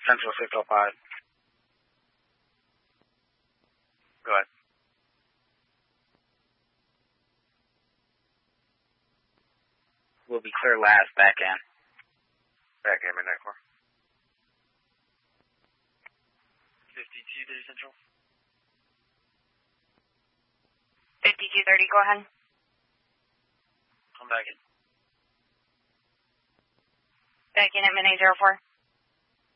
Central 605. Go ahead. We'll be clear last, back in. Back in, midnight 4. 5230 Central. 5230, go ahead. Come back in. Back in at midnight 04.